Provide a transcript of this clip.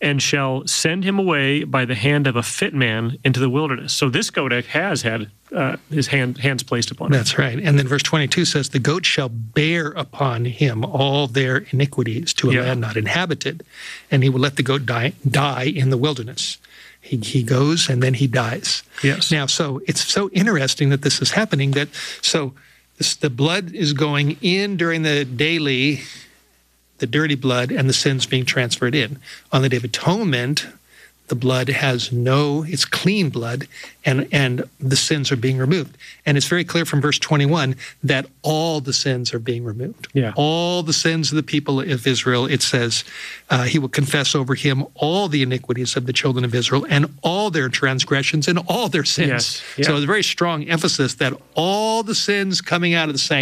and shall send him away by the hand of a fit man into the wilderness. So this goat has had his hands placed upon him. That's right. And then verse 22 says, the goat shall bear upon him all their iniquities to a land not inhabited, and he will let the goat die in the wilderness. He goes and then he dies. Yes. Now, so it's so interesting that this is happening, that the blood is going in during the daily, the dirty blood, and the sins being transferred in. On the Day of Atonement, the blood it's clean blood, and the sins are being removed. And it's very clear from verse 21 that all the sins are being removed. Yeah. All the sins of the people of Israel, it says, he will confess over him all the iniquities of the children of Israel and all their transgressions and all their sins. Yes. Yeah. So it's a very strong emphasis that all the sins coming out of the sanctuary